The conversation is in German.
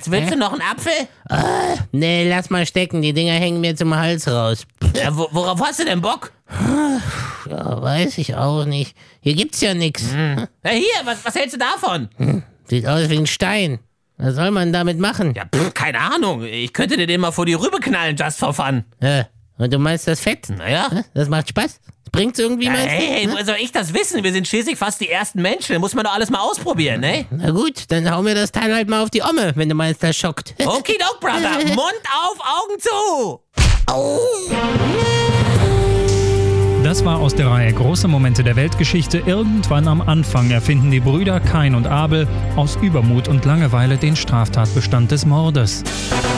Willst du noch einen Apfel? Nee, lass mal stecken, die Dinger hängen mir zum Hals raus. Ja, worauf hast du denn Bock? Ja, weiß ich auch nicht. Hier gibt's ja nix. Ja, hier, was hältst du davon? Sieht aus wie ein Stein. Was soll man damit machen? Ja, keine Ahnung. Ich könnte dir den mal vor die Rübe knallen, just for fun. Und du meinst das Fett? Naja. Das macht Spaß? Bringt's irgendwie Ja, mal? hey, woher soll ich das wissen? Wir sind schließlich fast die ersten Menschen. Muss man doch alles mal ausprobieren, ne? Na gut, dann hau mir das Teil halt mal auf die Omme, wenn du meinst, das schockt. Okidok, Brother. Mund auf, Augen zu. Das war aus der Reihe Große Momente der Weltgeschichte. Irgendwann am Anfang erfinden die Brüder Kain und Abel aus Übermut und Langeweile den Straftatbestand des Mordes.